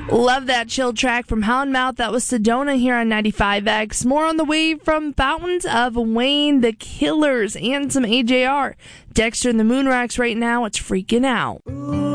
Love that chill track from Houndmouth. That was Sedona here on 95X. More on the way from Fountains of Wayne, The Killers, and some AJR. Dexter and the Moonrocks right now. It's Freaking Out.